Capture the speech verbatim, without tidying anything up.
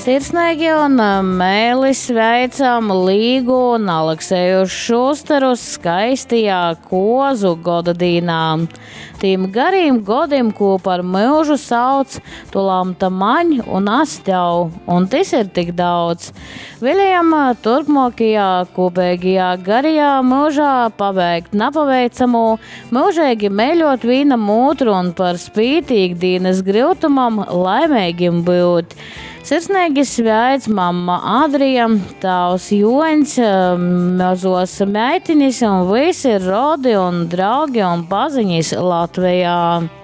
Sirsnīgi un mēli sveicam Līgu un Alekseju Šusterus skaistajā kozu godadīnā. Tīm garīm godim, ko par mūžu sauc, tu lamta maņ un astjau, un tas ir tik daudz. Viļiem turpmākajā kopīgajā garajā mūžā paveikt nepaveicamu, mūžīgi mīļot vienam otru un par spīti ikdienas grūtumam laimīgiem būt. Sirsnīgi sveic mamma Adrija, tavs Joņs, mazos meitinis un visi rodi un draugi un paziņas Latvijā.